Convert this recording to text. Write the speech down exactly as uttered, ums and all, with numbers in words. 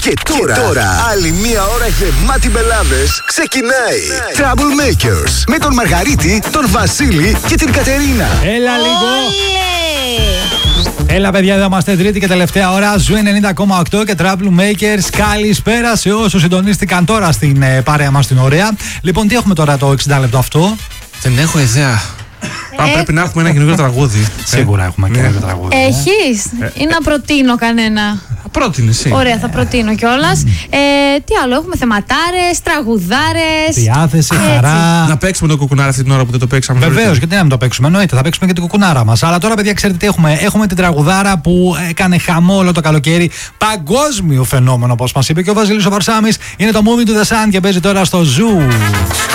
Και τώρα, και τώρα άλλη μία ώρα γεμάτη μπελάδες ξεκινάει. Troublemakers με τον Μαργαρίτη, τον Βασίλη και την Κατερίνα. Έλα λίγο. Έλα παιδιά, εδώ είμαστε τρίτη και τελευταία ώρα. Ζου ενενήντα κόμμα οκτώ και Troublemakers. Καλησπέρα σε όσους συντονίστηκαν τώρα στην ε, παρέα μας την ωραία. Λοιπόν, τι έχουμε τώρα το εξήντα λεπτό αυτό? Δεν έχω ιδέα. Ε, Α, πρέπει να έχουμε ένα καινούργιο τραγούδι. Σίγουρα έχουμε καινούργιο τραγούδι. Έχεις ε. ή να προτείνω κανένα? Πρότεινε εσύ. Ωραία, θα προτείνω κιόλας. Ε, τι άλλο, έχουμε θεματάρες, τραγουδάρες. Διάθεση, χαρά. Να παίξουμε το κουκουνάρα αυτή την ώρα που δεν το παίξαμε. Βεβαίως, γιατί να μην το παίξουμε. Εννοείται, θα παίξουμε και την κουκουνάρα μας. Αλλά τώρα, παιδιά, ξέρετε τι έχουμε? Έχουμε την τραγουδάρα που έκανε χαμό όλο το καλοκαίρι. Παγκόσμιο φαινόμενο, όπως μας είπε και ο Βασίλης ο Βαρσάμις. Είναι το Moving to the Sun και παίζει τώρα στο Zoo.